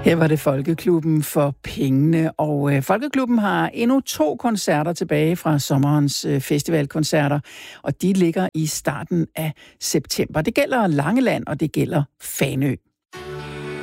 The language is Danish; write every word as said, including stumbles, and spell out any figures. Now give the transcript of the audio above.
Her var det Folkeklubben for pengene, og øh, Folkeklubben har endnu to koncerter tilbage fra sommerens øh, festivalkoncerter, og de ligger i starten af september. Det gælder Langeland, og det gælder Fanø.